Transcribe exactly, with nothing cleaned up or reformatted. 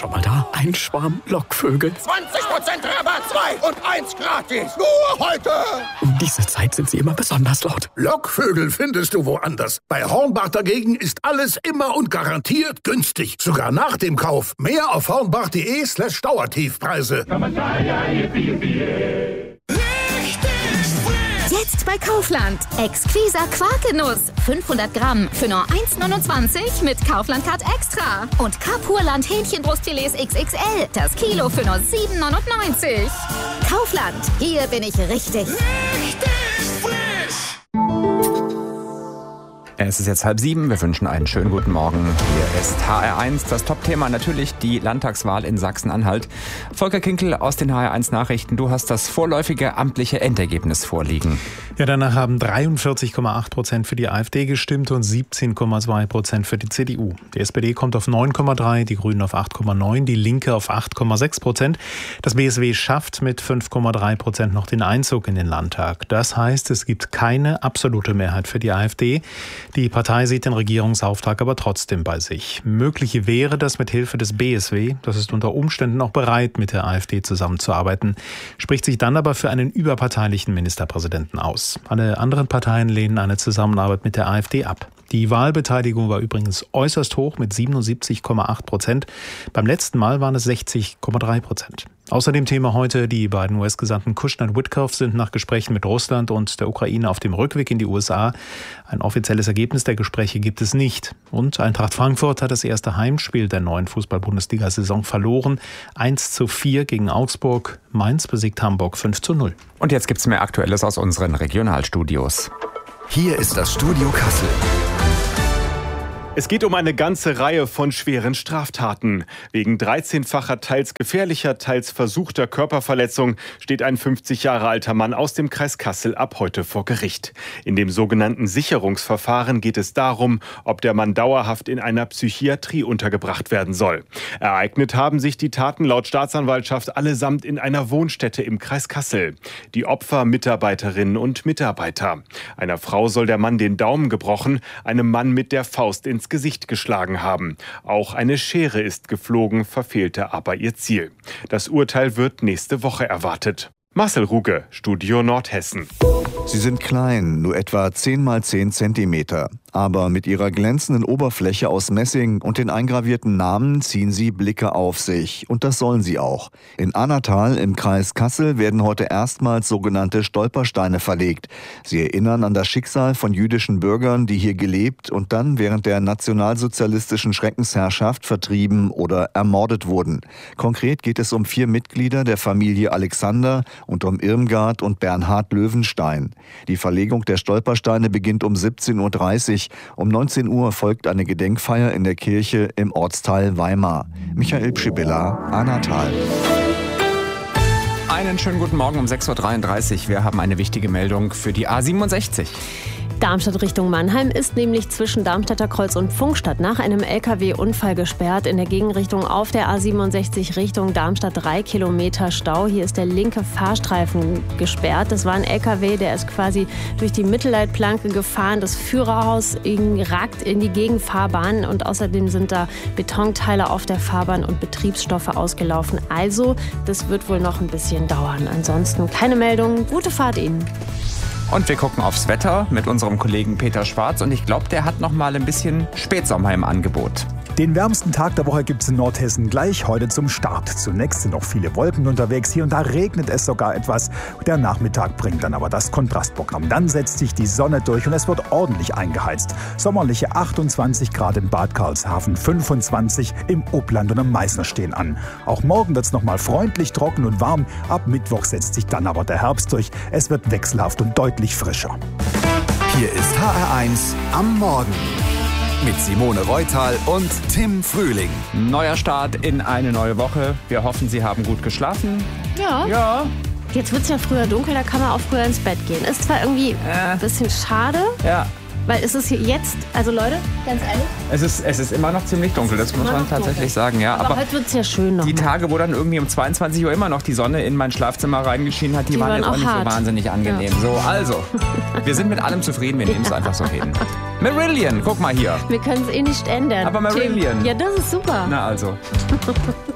schon mal da? Ein Schwarm Lockvögel. zwanzig Prozent Rabatt, zwei und eins gratis. Nur heute. Um diese Zeit sind sie immer besonders laut. Lockvögel findest du woanders. Bei Hornbach dagegen ist alles immer und garantiert günstig. Sogar nach dem Kauf. Mehr auf hornbach.de slash Dauertiefpreise. Jetzt bei Kaufland. Exquisa Quarkenuss. fünfhundert Gramm für nur eins neunundzwanzig mit Kaufland-Card Extra. Und Kapurland Hähnchenbrustfilets X X L. Das Kilo für nur sieben neunundneunzig. Kaufland. Hier bin ich richtig. Richtig frisch. Es ist jetzt halb sieben. Wir wünschen einen schönen guten Morgen. Hier ist H R eins. Das Top-Thema natürlich die Landtagswahl in Sachsen-Anhalt. Volker Kinkel aus den H R eins Nachrichten. Du hast das vorläufige amtliche Endergebnis vorliegen. Ja, danach haben dreiundvierzig Komma acht Prozent für die AfD gestimmt und siebzehn Komma zwei Prozent für die C D U. Die S P D kommt auf neun Komma drei, die Grünen auf acht Komma neun, die Linke auf acht Komma sechs Prozent. Das B S W schafft mit fünf Komma drei Prozent noch den Einzug in den Landtag. Das heißt, es gibt keine absolute Mehrheit für die AfD. Die Partei sieht den Regierungsauftrag aber trotzdem bei sich. Möglich wäre das mit Hilfe des B S W. Das ist unter Umständen auch bereit, mit der AfD zusammenzuarbeiten, spricht sich dann aber für einen überparteilichen Ministerpräsidenten aus. Alle anderen Parteien lehnen eine Zusammenarbeit mit der AfD ab. Die Wahlbeteiligung war übrigens äußerst hoch mit siebenundsiebzig Komma acht Prozent. Beim letzten Mal waren es sechzig Komma drei Prozent. Außerdem Thema heute, die beiden U S-Gesandten Kushner und Witkoff sind nach Gesprächen mit Russland und der Ukraine auf dem Rückweg in die U S A. Ein offizielles Ergebnis der Gespräche gibt es nicht. Und Eintracht Frankfurt hat das erste Heimspiel der neuen Fußball-Bundesliga-Saison verloren. eins zu vier gegen Augsburg. Mainz besiegt Hamburg fünf zu null. Und jetzt gibt's mehr Aktuelles aus unseren Regionalstudios. Hier ist das Studio Kassel. Es geht um eine ganze Reihe von schweren Straftaten. Wegen dreizehnfacher, teils gefährlicher, teils versuchter Körperverletzung steht ein fünfzig Jahre alter Mann aus dem Kreis Kassel ab heute vor Gericht. In dem sogenannten Sicherungsverfahren geht es darum, ob der Mann dauerhaft in einer Psychiatrie untergebracht werden soll. Ereignet haben sich die Taten laut Staatsanwaltschaft allesamt in einer Wohnstätte im Kreis Kassel. Die Opfer Mitarbeiterinnen und Mitarbeiter. Einer Frau soll der Mann den Daumen gebrochen, einem Mann mit der Faust ins Gesicht geschlagen haben. Auch eine Schere ist geflogen, verfehlte aber ihr Ziel. Das Urteil wird nächste Woche erwartet. Marcel Ruge, Studio Nordhessen. Sie sind klein, nur etwa zehn mal zehn Zentimeter. Aber mit ihrer glänzenden Oberfläche aus Messing und den eingravierten Namen ziehen sie Blicke auf sich. Und das sollen sie auch. In Annatal im Kreis Kassel werden heute erstmals sogenannte Stolpersteine verlegt. Sie erinnern an das Schicksal von jüdischen Bürgern, die hier gelebt und dann während der nationalsozialistischen Schreckensherrschaft vertrieben oder ermordet wurden. Konkret geht es um vier Mitglieder der Familie Alexander und um Irmgard und Bernhard Löwenstein. Die Verlegung der Stolpersteine beginnt um siebzehn Uhr dreißig. Um neunzehn Uhr folgt eine Gedenkfeier in der Kirche im Ortsteil Weimar. Michael Pschibilla, Annatal. Einen schönen guten Morgen um sechs Uhr dreiunddreißig. Wir haben eine wichtige Meldung für die A siebenundsechzig. Darmstadt Richtung Mannheim ist nämlich zwischen Darmstädter Kreuz und Pfungstadt nach einem L K W-Unfall gesperrt. In der Gegenrichtung auf der A siebenundsechzig Richtung Darmstadt drei Kilometer Stau. Hier ist der linke Fahrstreifen gesperrt. Das war ein L K W, der ist quasi durch die Mittelleitplanke gefahren. Das Führerhaus ragt in die Gegenfahrbahn und außerdem sind da Betonteile auf der Fahrbahn und Betriebsstoffe ausgelaufen. Also, das wird wohl noch ein bisschen dauern. Ansonsten keine Meldung. Gute Fahrt Ihnen. Und wir gucken aufs Wetter mit unserem Kollegen Peter Schwarz. Und ich glaube, der hat noch mal ein bisschen Spätsommer im Angebot. Den wärmsten Tag der Woche gibt es in Nordhessen gleich heute zum Start. Zunächst sind noch viele Wolken unterwegs. Hier und da regnet es sogar etwas. Der Nachmittag bringt dann aber das Kontrastprogramm. Dann setzt sich die Sonne durch und es wird ordentlich eingeheizt. Sommerliche achtundzwanzig Grad in Bad Karlshafen, fünfundzwanzig im Upland und am Meißner stehen an. Auch morgen wird es noch mal freundlich, trocken und warm. Ab Mittwoch setzt sich dann aber der Herbst durch. Es wird wechselhaft und deutlich frischer. Hier ist H R eins am Morgen. Mit Simone Reutal und Tim Frühling. Neuer Start in eine neue Woche. Wir hoffen, Sie haben gut geschlafen. Ja. Ja. Jetzt wird es ja früher dunkel, da kann man auch früher ins Bett gehen. Ist zwar irgendwie äh. ein bisschen schade. Ja. Weil es ist hier jetzt, also Leute, ganz ehrlich. Es ist, es ist immer noch ziemlich dunkel, das muss man tatsächlich dunkel. sagen. Ja, aber, aber heute wird es ja schön noch. Die Tage, wo dann irgendwie um zweiundzwanzig Uhr immer noch die Sonne in mein Schlafzimmer reingeschienen hat, die, die waren, waren jetzt auch nicht hart. so wahnsinnig angenehm. Ja. So, also, wir sind mit allem zufrieden, wir nehmen es einfach so hin. Marillion, guck mal hier. Wir können es eh nicht ändern. Aber Marillion. Ja, das ist super. Na also.